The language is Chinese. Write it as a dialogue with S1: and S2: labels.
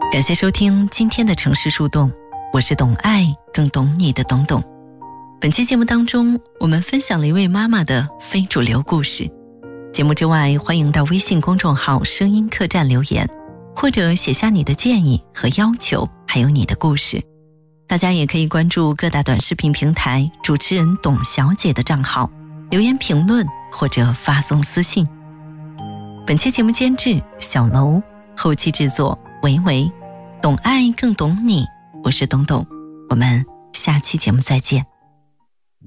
S1: 感谢收听今天的城市树洞，我是懂爱更懂你的懂懂。本期节目当中，我们分享了一位妈妈的非主流故事。节目之外，欢迎到微信公众号声音客栈留言，或者写下你的建议和要求，还有你的故事。大家也可以关注各大短视频平台主持人董小姐的账号，留言评论或者发送私信。本期节目监制小楼，后期制作维维，懂爱更懂你，我是董董，我们下期节目再见。